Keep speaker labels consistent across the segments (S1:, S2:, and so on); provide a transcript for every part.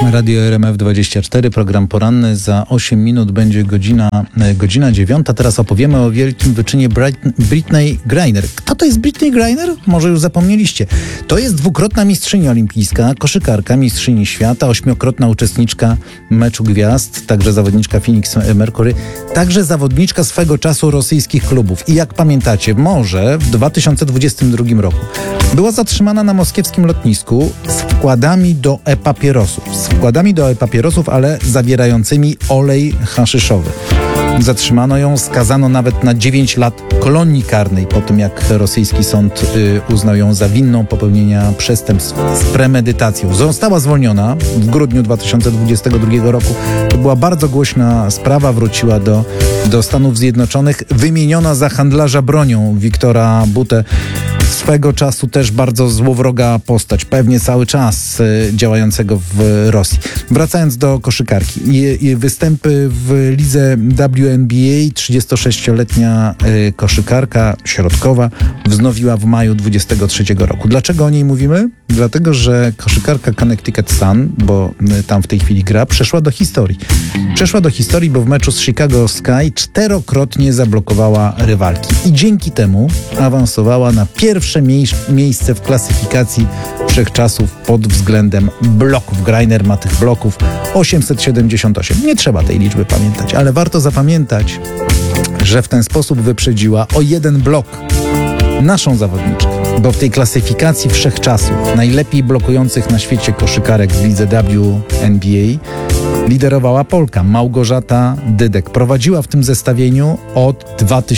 S1: Radio RMF24, program poranny. Za 8 minut będzie godzina 9. Teraz opowiemy o wielkim wyczynie Brittney Griner. Kto to jest Brittney Griner? Może już zapomnieliście. To jest dwukrotna mistrzyni olimpijska, koszykarka, mistrzyni świata, 8-krotna uczestniczka meczu gwiazd, także zawodniczka Phoenix Mercury, także zawodniczka swego czasu rosyjskich klubów. I jak pamiętacie, może w 2022 roku była zatrzymana na moskiewskim lotnisku z wkładami do e-papierosów, ale zawierającymi olej haszyszowy. Zatrzymano ją, skazano nawet na 9 lat kolonii karnej po tym, jak rosyjski sąd uznał ją za winną popełnienia przestępstw z premedytacją. Została zwolniona w grudniu 2022 roku. To była bardzo głośna sprawa, wróciła do Stanów Zjednoczonych, wymieniona za handlarza bronią Wiktora Butę. Swego czasu też bardzo złowroga postać, pewnie cały czas działającego w Rosji. Wracając do koszykarki. Jej występy w lidze WNBA 36-letnia koszykarka środkowa wznowiła w maju 23 roku. Dlaczego o niej mówimy? Dlatego, że koszykarka Connecticut Sun, bo tam w tej chwili gra, przeszła do historii. Przeszła do historii, bo w meczu z Chicago Sky 4-krotnie zablokowała rywalki. I dzięki temu awansowała na pierwsze miejsce w klasyfikacji wszechczasów pod względem bloków. Griner ma tych bloków 878. Nie trzeba tej liczby pamiętać, ale warto zapamiętać, że w ten sposób wyprzedziła o 1 blok naszą zawodniczkę, bo w tej klasyfikacji wszechczasów najlepiej blokujących na świecie koszykarek w lidze WNBA liderowała Polka Małgorzata Dydek. Prowadziła w tym zestawieniu od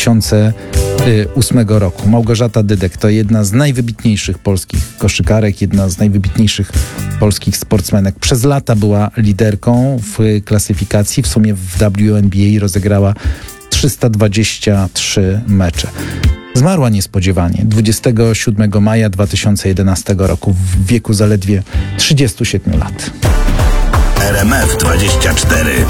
S1: 2008 roku. Małgorzata Dydek to jedna z najwybitniejszych polskich koszykarek, jedna z najwybitniejszych polskich sportsmenek. Przez lata była liderką w klasyfikacji. W sumie w WNBA rozegrała 323 mecze. Zmarła niespodziewanie 27 maja 2011 roku w wieku zaledwie 37 lat.
S2: RMF24